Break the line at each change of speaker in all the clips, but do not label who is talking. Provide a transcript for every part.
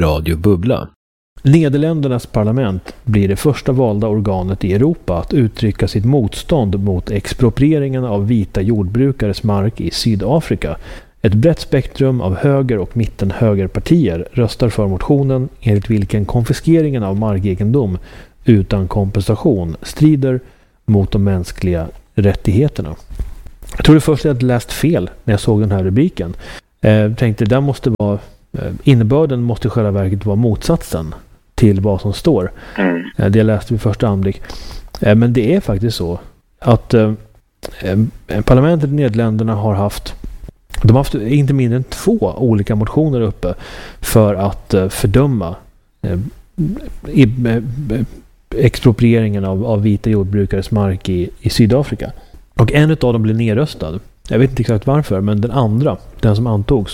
Radio Bubbla. Nederländernas parlament blir det första valda organet i Europa att uttrycka sitt motstånd mot exproprieringen av vita jordbrukares mark i Sydafrika. Ett brett spektrum av höger- och mittenhögerpartier röstar för motionen enligt vilken konfiskeringen av markegendom utan kompensation strider mot de mänskliga rättigheterna. Jag tror det först jag hade läst fel när jag såg den här rubriken. Jag tänkte det måste vara innebörden måste i själva verket vara motsatsen till vad som står. Det jag läste vid första anblick. Men det är faktiskt så att parlamentet i Nederländerna har haft inte mindre än 2 olika motioner uppe för att fördöma exproprieringen av vita jordbrukares mark i Sydafrika. Och en av dem blev nedröstad. Jag vet inte exakt varför, men den andra, den som antogs,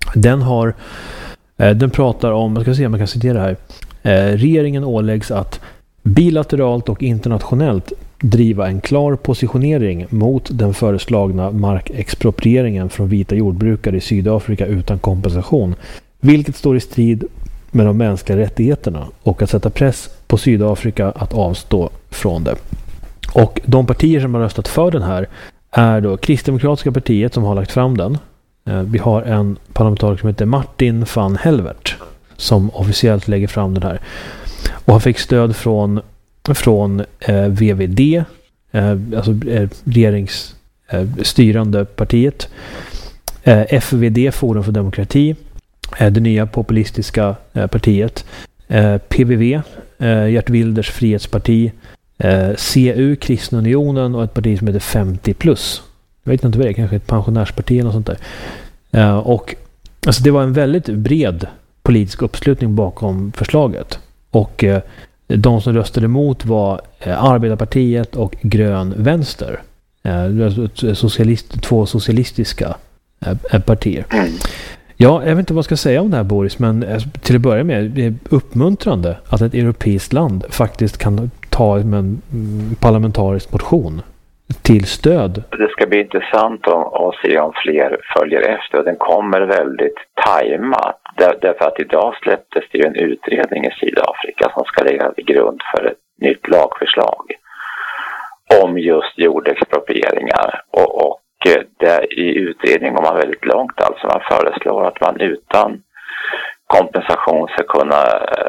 den pratar om, jag ska se om man kan citera här. Regeringen åläggs att bilateralt och internationellt driva en klar positionering mot den föreslagna markexproprieringen från vita jordbrukare i Sydafrika utan kompensation, vilket står i strid med de mänskliga rättigheterna, och att sätta press på Sydafrika att avstå från det. Och de partier som har röstat för den här är då Kristdemokratiska partiet som har lagt fram den. Vi har en parlamentariker som heter Martin van Helvert som officiellt lägger fram den här. Och han fick stöd från VVD, alltså regeringsstyrande partiet, FVD, Forum för demokrati, det nya populistiska partiet, PVV, Gert Wilders frihetsparti, CU, Kristna unionen, och ett parti som heter 50+. Jag vet inte vad det är, kanske ett pensionärsparti eller något sånt där. Och alltså det var en väldigt bred politisk uppslutning bakom förslaget. Och de som röstade emot var Arbetarpartiet och Grön Vänster. Två socialistiska partier. Ja, jag vet inte vad jag ska säga om det här, Boris, men till att börja med, det är uppmuntrande att ett europeiskt land faktiskt kan ta en parlamentarisk motion till stöd.
Det ska bli intressant att se om fler följer efter, och den kommer väldigt tajmat. Därför att idag släpptes det en utredning i Sydafrika som ska lägga till grund för ett nytt lagförslag om just jordexproprieringar. Och där i utredningen går man väldigt långt. Alltså man föreslår att man utan kompensation ska kunna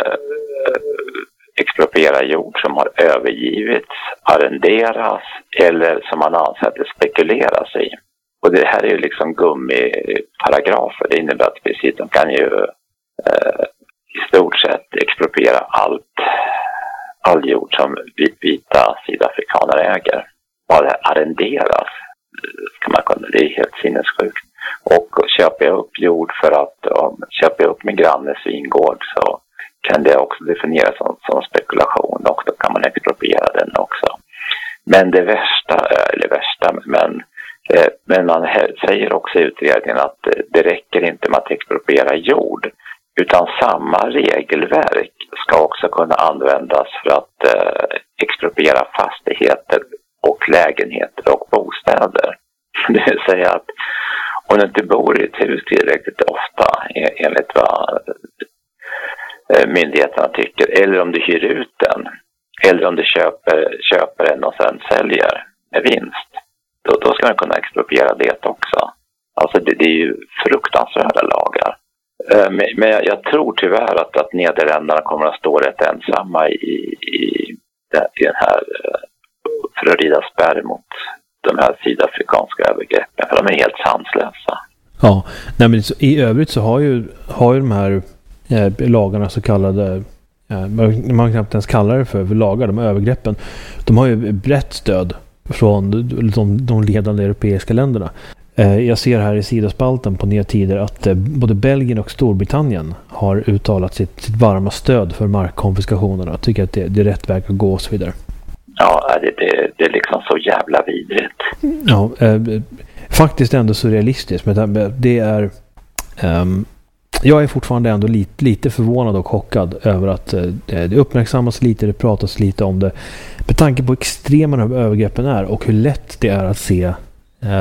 expropriera jord som har övergivits, arrenderas eller som man anser att det spekuleras i. Och det här är ju liksom gummiparagrafer. Det innebär att precis de kan ju i stort sett expropriera all jord som vita sydafrikaner äger. Bara arrenderas kan man kunna, det är helt sinnessjukt. Och köper jag upp jord för att köper jag upp min grannes vingård, så kan det också definieras som spekulation, och då kan man expropriera den också. Men det men man säger också i utredningen att det räcker inte med att expropriera jord, utan samma regelverk ska också kunna användas för att expropriera fastigheter och lägenheter och bostäder. Det vill säga att om du inte bor i ett hus tillräckligt ofta, enligt vad myndigheterna tycker, eller om du hyr ut den, eller om du köper en och sen säljer med vinst, då ska man kunna expropriera det också. Alltså det är ju fruktansvärda lagar. Men jag tror tyvärr att Nederländerna kommer att stå rätt ensamma i den här för att rida spärr mot de här sydafrikanska övergreppen, för de är helt sanslösa.
Ja, nej, men i övrigt så har ju de här lagarna, så kallade, man kan knappt ens kalla det för lagar, de övergreppen, de har ju brett stöd från de ledande europeiska länderna. Jag ser här i sidospalten på nya tider att både Belgien och Storbritannien har uttalat sitt varma stöd för markkonfiskationerna. Jag tycker att det är rätt väg att gå och så vidare.
Ja, det är liksom så jävla vidrigt.
Ja, faktiskt ändå surrealistiskt. Men det är... jag är fortfarande ändå lite förvånad och chockad över att det uppmärksammas lite, det pratas lite om det. Med tanke på extremen av övergreppen är och hur lätt det är att se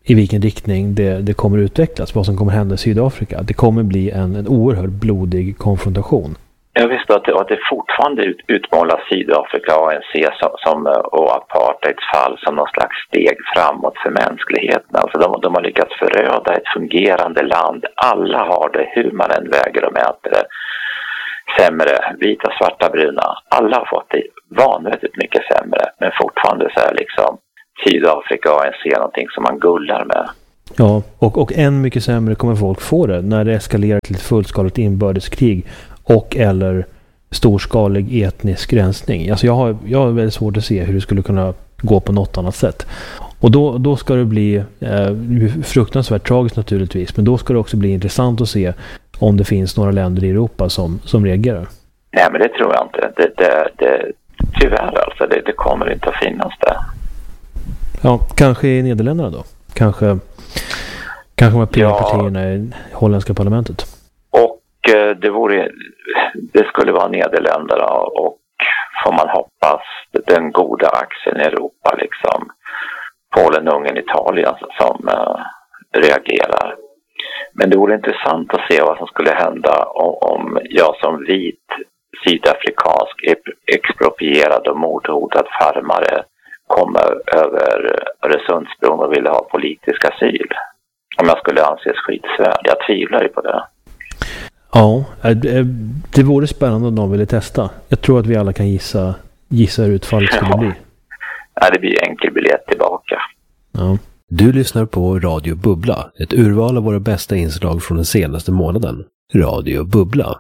i vilken riktning det kommer utvecklas, vad som kommer hända i Sydafrika. Det kommer bli en oerhört blodig konfrontation.
Jag visste att det fortfarande utmålar Sydafrika och ANC och apartheids fall som någon slags steg framåt för mänskligheten. Alltså de har lyckats föröda ett fungerande land. Alla har det, hur man än väger och mäter det. Sämre, vita, svarta, bruna. Alla har fått det vanvettigt mycket sämre. Men fortfarande så är liksom Sydafrika och ANC någonting som man gullar med.
Ja, och än mycket sämre kommer folk få det när det eskalerar till ett fullskaligt inbördeskrig och eller storskalig etnisk rensning. Alltså jag har väldigt svårt att se hur det skulle kunna gå på något annat sätt. Och då ska det bli fruktansvärt tragiskt naturligtvis, men då ska det också bli intressant att se om det finns några länder i Europa som reagerar.
Nej, men det tror jag inte. Tyvärr alltså, det kommer inte att finnas där.
Ja, kanske i Nederländerna då. Kanske med partierna i holländska parlamentet.
Och det skulle vara Nederländerna och får man hoppas den goda axeln i Europa liksom. Polen, Ungern, Italien som reagerar. Men det vore intressant att se vad som skulle hända om jag som vit sydafrikansk exproprierad och mordhotad farmare kommer över Öresundsbron och ville ha politisk asyl. Om jag skulle anses skitsvärd. Jag tvivlar ju på det.
Ja, det vore spännande om någon ville testa. Jag tror att vi alla kan gissa hur utfallet skulle bli.
Ja, det blir enkel biljett tillbaka.
Ja.
Du lyssnar på Radio Bubbla, ett urval av våra bästa inslag från den senaste månaden. Radio Bubbla.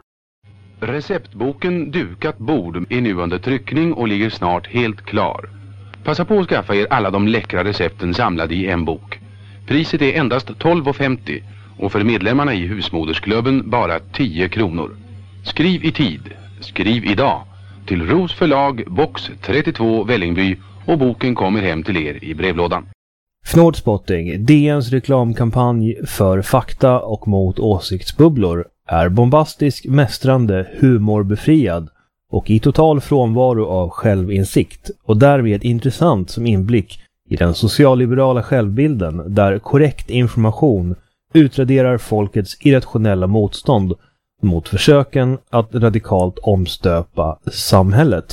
Receptboken Dukat bord är nu under tryckning och ligger snart helt klar. Passa på att skaffa er alla de läckra recepten samlade i en bok. Priset är endast 12,50 och för medlemmarna i husmodersklubben bara 10 kronor. Skriv i tid, skriv idag till Ros förlag, box 32 Vällingby och boken kommer hem till er i brevlådan.
Fnordspotting, DNs reklamkampanj för fakta och mot åsiktsbubblor, är bombastisk, mästrande, humorbefriad och i total frånvaro av självinsikt och därmed intressant som inblick i den socialliberala självbilden där korrekt information utraderar folkets irrationella motstånd mot försöken att radikalt omstöpa samhället.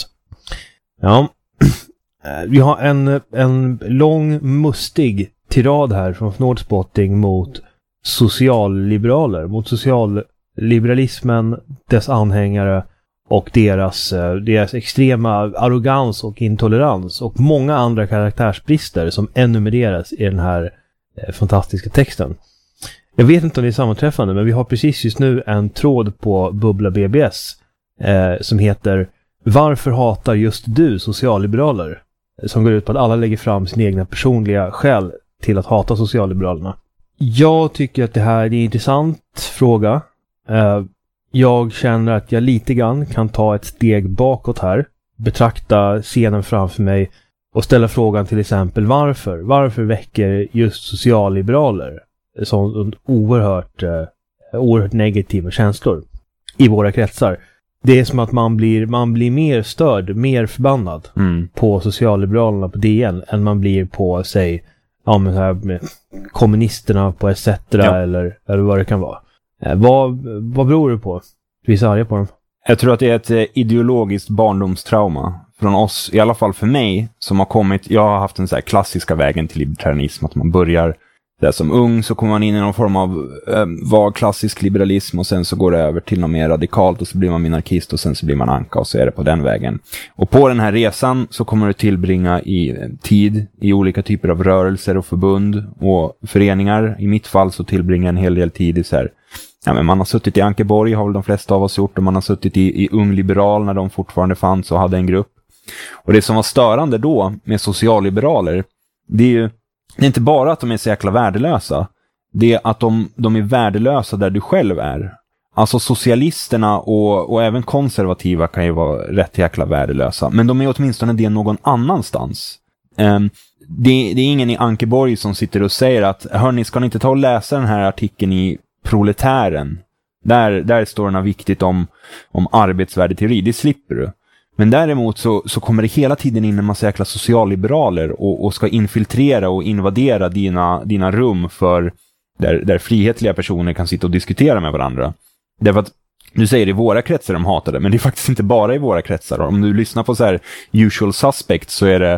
Ja, vi har en lång mustig tirad här från Fnordspotting mot socialliberaler, mot socialliberalismen, dess anhängare och deras extrema arrogans och intolerans och många andra karaktärsbrister som enumereras i den här fantastiska texten. Jag vet inte om det är sammanträffande, men vi har precis just nu en tråd på Bubbla BBS som heter "Varför hatar just du socialliberaler?" som går ut på att alla lägger fram sin egna personliga skäl till att hata socialliberalerna. Jag tycker att det här är en intressant fråga. Jag känner att jag lite grann kan ta ett steg bakåt här, betrakta scenen framför mig och ställa frågan till exempel varför väcker just socialliberaler sån oerhört negativa känslor i våra kretsar. Det är som att man blir mer störd, mer förbannad på socialliberalerna på DN än man blir på, säg, med kommunisterna på ETC eller vad det kan vara. Vad beror det på? Vi är arga på dem.
Jag tror att det är ett ideologiskt barndomstrauma från oss, i alla fall för mig, som har kommit. Jag har haft den så här klassiska vägen till libertarianism, att man börjar där som ung, så kommer man in i någon form av vag klassisk liberalism och sen så går det över till något mer radikalt och så blir man minarkist och sen så blir man anka och så är det på den vägen. Och på den här resan så kommer du tillbringa tid i olika typer av rörelser och förbund och föreningar. I mitt fall så tillbringar en hel del tid i så här, men man har suttit i Ankeborg, har väl de flesta av oss gjort, och man har suttit i Ung Liberal när de fortfarande fanns och hade en grupp. Och det som var störande då med socialliberaler, det är ju inte bara att de är så jäkla värdelösa, det är att de är värdelösa där du själv är. Alltså socialisterna och även konservativa kan ju vara rätt jäkla värdelösa, men de är åtminstone det någon annanstans. Det är ingen i Ankeborg som sitter och säger att hörni, ska ni inte ta och läsa den här artikeln i Proletären? Där står det något viktigt om arbetsvärdeteori. Det slipper du. Men däremot så kommer det hela tiden in en massa jäkla socialliberaler och ska infiltrera och invadera dina rum för där frihetliga personer kan sitta och diskutera med varandra. Därför att du säger i våra kretsar de hatar det, men det är faktiskt inte bara i våra kretsar. Om du lyssnar på så här usual suspects så är det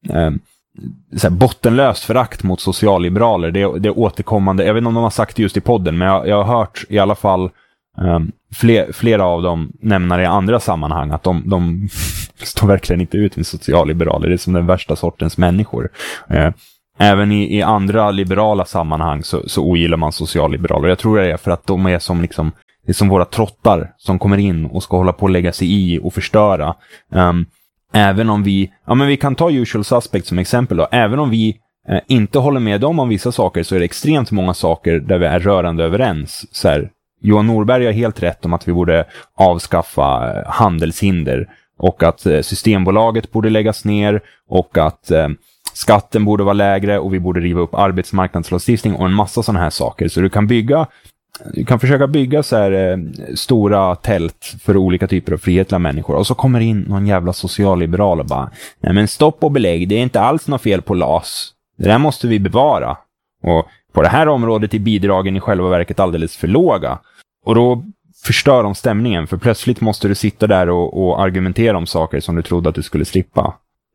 så här bottenlöst förakt mot socialliberaler. Det är återkommande. Jag vet inte om de har sagt det just i podden, men jag har hört i alla fall flera av dem nämna det i andra sammanhang att de står verkligen inte ut med socialliberaler. Det är som den värsta sortens människor. Även i andra liberala sammanhang så ogillar man socialliberaler. Jag tror det är för att de är som liksom, det är som våra trottar som kommer in och ska hålla på att lägga sig i och förstöra. Även om vi kan ta usual suspects som exempel då. Även om vi inte håller med dem om vissa saker så är det extremt många saker där vi är rörande överens. Så här, Johan Norberg har helt rätt om att vi borde avskaffa handelshinder och att Systembolaget borde läggas ner och att skatten borde vara lägre och vi borde riva upp arbetsmarknadslagstiftning och en massa sådana här saker. Så du kan försöka bygga så här stora tält för olika typer av frihetliga människor och så kommer in någon jävla socialliberal och bara nej men stopp och belägg, det är inte alls något fel på LAS. Det där måste vi bevara. Och på det här området är bidragen i själva verket alldeles för låga. Och då förstör de stämningen för plötsligt måste du sitta där och argumentera om saker som du trodde att du skulle slippa.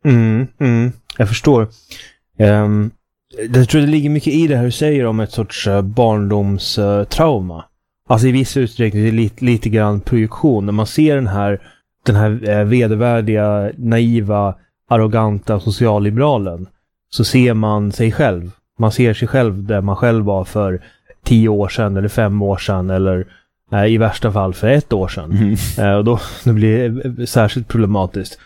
Jag förstår. Jag tror det ligger mycket i det här du säger om ett sorts barndomstrauma. Alltså i viss utsträckning är det lite grann projektion. När man ser den här vedervärdiga, naiva, arroganta socialliberalen så ser man sig själv. Man ser sig själv där man själv var för 10 år sedan eller 5 år sedan eller i värsta fall för 1 år sedan. Och då blir det särskilt problematiskt.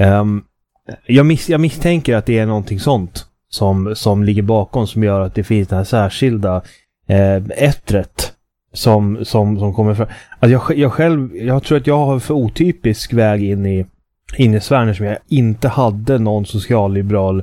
Jag misstänker att det är någonting sånt som ligger bakom som gör att det finns det här särskilda ettret som kommer fram. Alltså jag tror att jag har för otypisk väg in i Sverige som jag inte hade någon socialliberal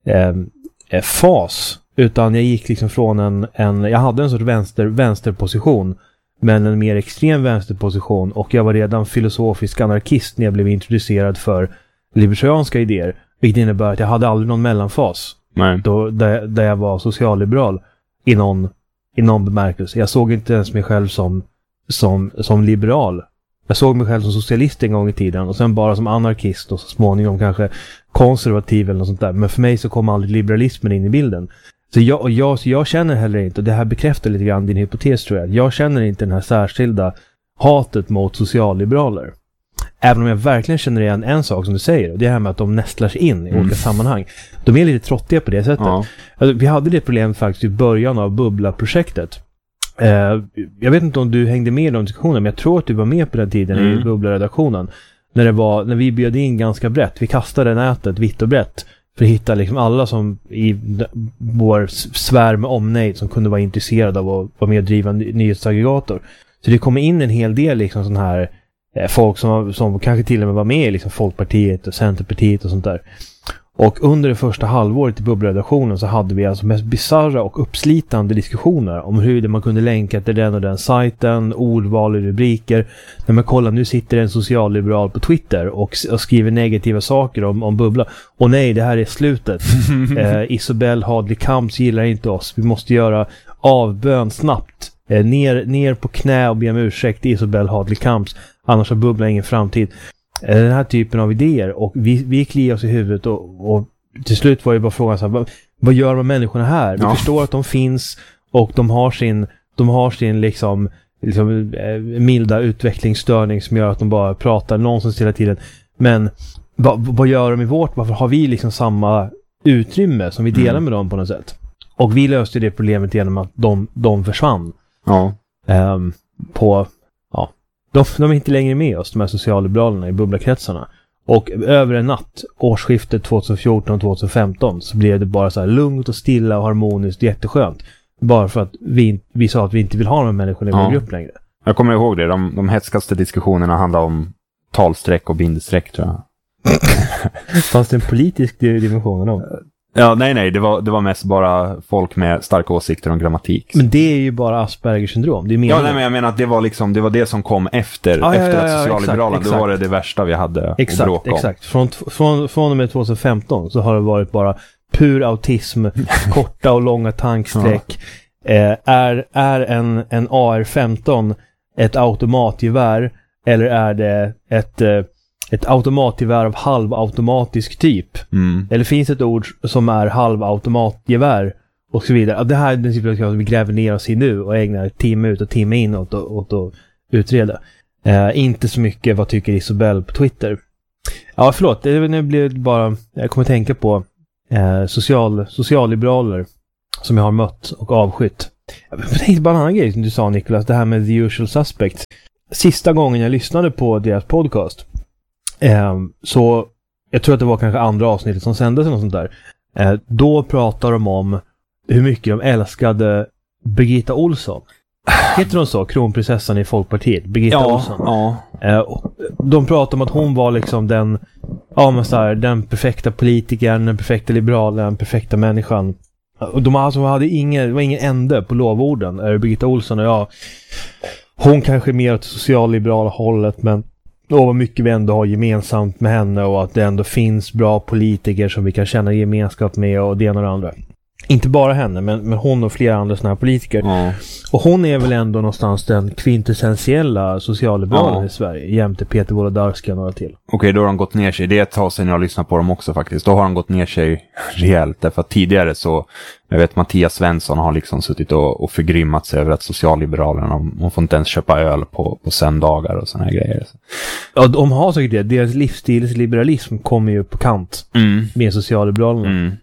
fas, utan jag gick liksom från jag hade en sorts vänsterposition men en mer extrem vänsterposition och jag var redan filosofisk anarkist när jag blev introducerad för libertarianska idéer, vilket innebär att jag hade aldrig någon mellanfas. Då, där jag var socialliberal i någon bemärkelse. Jag såg inte ens mig själv som liberal. Jag såg mig själv som socialist en gång i tiden och sen bara som anarkist och så småningom kanske konservativ eller något sånt där. Men för mig så kom aldrig liberalismen in i bilden. Så jag känner heller inte, och det här bekräftar lite grann din hypotes tror jag känner inte den här särskilda hatet mot socialliberaler. Även om jag verkligen känner igen en sak som du säger, och det är här med att de nästlar sig in i olika sammanhang. De är lite trottiga på det sättet. Ja. Alltså, vi hade det problemet faktiskt i början av Bubbla-projektet. Jag vet inte om du hängde med i de diskussionerna, men jag tror att du var med på den tiden i Bubbla-redaktionen. När vi bjöd in ganska brett. Vi kastade nätet vitt och brett för att hitta liksom alla som i vår sfär med omnejd som kunde vara intresserade av att vara med och driva en nyhetsaggregator. Så det kom in en hel del liksom sån här folk som kanske till och med var med i liksom Folkpartiet och Centerpartiet och sånt där. Och under det första halvåret i Bubbla-redaktionen så hade vi alltså mest bizarra och uppslitande diskussioner om hur man kunde länka till den och den sajten, ordval i rubriker. När man kollar, nu sitter en socialliberal på Twitter och skriver negativa saker om Bubbla. Och nej, det här är slutet. Isabelle Hadley Kamps gillar inte oss. Vi måste göra avbön snabbt. Ner på knä och be om ursäkt Isabelle Hadley Kamps. Annars har Bubbla ingen framtid. Den här typen av idéer. Och vi kliar oss i huvudet och till slut var ju bara frågan så här, vad gör de människorna här? Vi förstår att de finns och de har sin liksom milda utvecklingsstörning som gör att de bara pratar någonstans hela tiden. Men vad gör de i vårt? Varför har vi liksom samma utrymme som vi delar med dem på något sätt? Och vi löste det problemet genom att de försvann. Ja. De är inte längre med oss, de här socialliberalerna i bubblakretsarna. Och över en natt, årsskiftet 2014-2015, så blev det bara så här lugnt och stilla och harmoniskt, jätteskönt. Bara för att vi sa att vi inte vill ha de här människorna i vår grupp längre.
Jag kommer ihåg det, de hetskaste diskussionerna handlade om talsträck och bindesträck tror jag.
Fanns det en politisk dimension då?
Ja, nej, det var mest bara folk med starka åsikter om grammatik.
Men det är ju bara Aspergers syndrom. Det är
ja, nej, men jag menar att det var det som kom efter att socialliberalen,
exakt.
Då var det värsta vi hade att bråka om. Exakt.
Från och med 2015 så har det varit bara pur autism, korta och långa tanksträck. Är en AR-15 ett automatgevär eller är det ett automatgevär av halvautomatisk typ? Eller finns ett ord som är halvautomatgevär och så vidare? Det här är den typen av som vi gräver ner oss i nu och ägnar timme ut och timme in åt att utreda. Inte så mycket vad tycker Isobel på Twitter. Ja, förlåt. Nu blir det bara... Jag kommer tänka på socialliberaler som jag har mött och avskytt. Jag tänkte bara en annan grej som du sa, Nicholas. Det här med The Usual Suspects. Sista gången jag lyssnade på deras podcast så jag tror att det var kanske andra avsnittet som sändes eller något sånt där. Då pratar de om hur mycket de älskade Birgitta Olsson. Heter hon så? Kronprinsessan i Folkpartiet. Birgitta Olsson. Ja. De pratar om att hon var liksom den perfekta politikern, den perfekta liberalen, den perfekta människan. Och det var ingen ände på lovorden. Birgitta Olsson och hon kanske mer åt socialliberala hållet, men vad mycket vi ändå har gemensamt med henne och att det ändå finns bra politiker som vi kan känna gemenskap med och det ena och det andra. Inte bara henne, men hon och flera andra såna här politiker. Och hon är väl ändå någonstans den kvintessentiella socialliberalen i Sverige, jämte Peter Wolodarski och några till.
Okej, då har han gått ner sig. Det är ett tag sedan jag lyssnat på dem också faktiskt. Då har han gått ner sig rejält. Därför att tidigare så, jag vet Mattias Svensson har liksom suttit och förgrymmat sig över att socialliberalerna, hon får inte ens köpa öl på söndagar och såna här grejer.
Ja, de har säkert det. Deras livsstilsliberalism kommer ju på kant med socialliberalerna.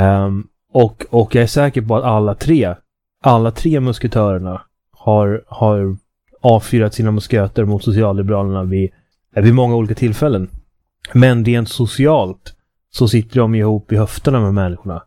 Och jag är säker på att alla tre musketörerna har avfyrat sina musköter mot socialliberalerna vid många olika tillfällen. Men rent socialt så sitter de ihop i höfterna med människorna.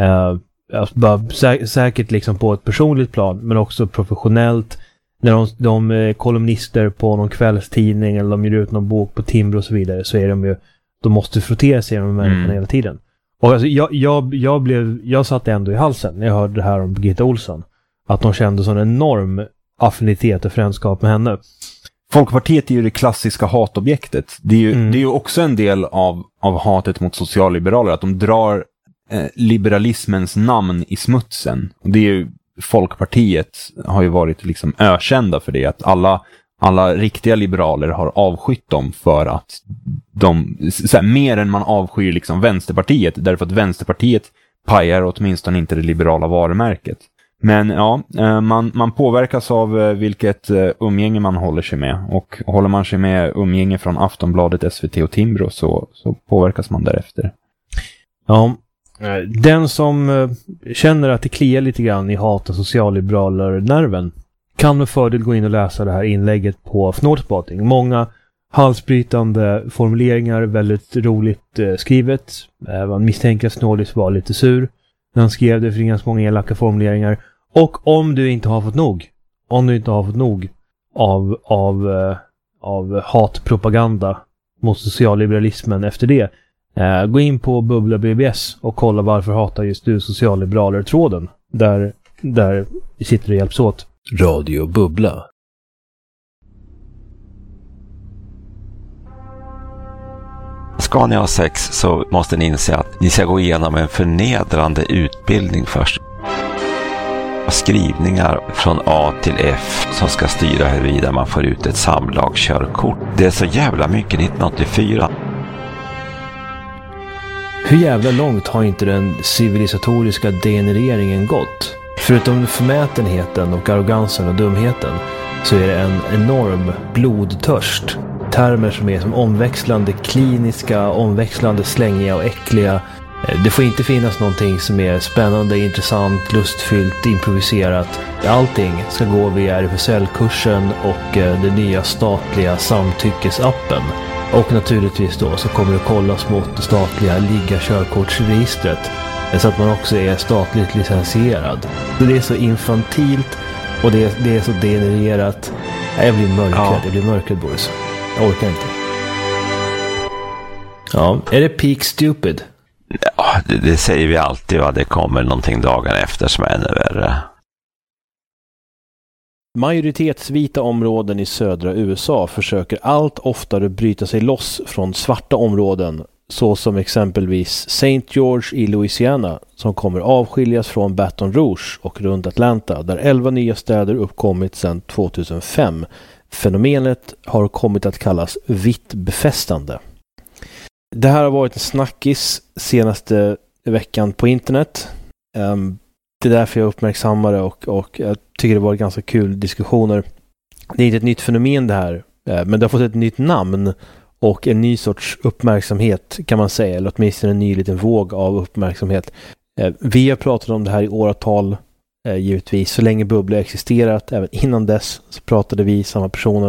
Säkert liksom på ett personligt plan, men också professionellt. När de är kolumnister på någon kvällstidning eller de ger ut någon bok på Timbro och så vidare, så är de måste frottera sig med människorna hela tiden. Och alltså, jag satt ändå i halsen när jag hörde det här om Birgitta Olsson. Att de kände sån enorm affinitet och frändskap med henne.
Folkpartiet är ju det klassiska hatobjektet. Det är ju också en del av hatet mot socialliberaler. Att de drar liberalismens namn i smutsen. Och det är ju, Folkpartiet har ju varit liksom ökända för det. Att alla riktiga liberaler har avskytt dem för att mer än man avskyr liksom Vänsterpartiet, därför att Vänsterpartiet pajar åtminstone inte det liberala varumärket. Men ja, man påverkas av vilket umgänge man håller sig med, och håller man sig med umgänge från Aftonbladet, SVT och Timbro så påverkas man därefter.
Ja, den som känner att det kliar lite grann i hat och socialliberaler nerven kan med fördel gå in och läsa det här inlägget på Fnordspotting. Många halsbrytande formuleringar, väldigt roligt skrivet. Man misstänker att Snålis var lite sur när han skrev det, för ganska många elaka formuleringar. Och om du inte har fått nog av hatpropaganda mot socialliberalismen efter det, gå in på Bubbla BBS och kolla varför hatar just du socialliberaler-tråden. Där vi sitter och hjälps åt.
Radio Bubbla.
Ska ni ha sex så måste ni inse att ni ska gå igenom en förnedrande utbildning först. Skrivningar från A till F som ska styra huruvida man får ut ett samlagskörkort. Det är så jävla mycket 1984.
Hur jävla långt har inte den civilisatoriska degenereringen gått? Förutom förmätenheten och arrogansen och dumheten så är det en enorm blodtörst. Termer som är som omväxlande kliniska, omväxlande slängiga och äckliga. Det får inte finnas någonting som är spännande, intressant, lustfyllt, improviserat. Allting ska gå via RFSL-kursen och den nya statliga samtyckesappen. Och naturligtvis då så kommer det kollas mot det statliga ligga-körkortsregistret, så att man också är statligt licensierad. Så det är så infantilt och det är så degenererat. Jag blir mörkrädd, Boris. Jag orkar inte. Ja, är det peak stupid?
Ja, det säger vi alltid, va? Det kommer någonting dagen efter som är ännu värre.
Majoritetsvita områden i södra USA försöker allt oftare bryta sig loss från svarta områden, så som exempelvis St. George i Louisiana, som kommer avskiljas från Baton Rouge och runt Atlanta, där 11 nya städer uppkommit sedan 2005. Fenomenet har kommit att kallas vitt befästande. Det här har varit en snackis senaste veckan på internet. Det är därför jag uppmärksammar det och jag tycker det var ganska kul diskussioner. Det är inte ett nytt fenomen det här, men det har fått ett nytt namn och en ny sorts uppmärksamhet kan man säga, eller åtminstone en ny liten våg av uppmärksamhet. Vi har pratat om det här i åratal, givetvis så länge Bubbla existerat. Även innan dess så pratade vi, samma personer,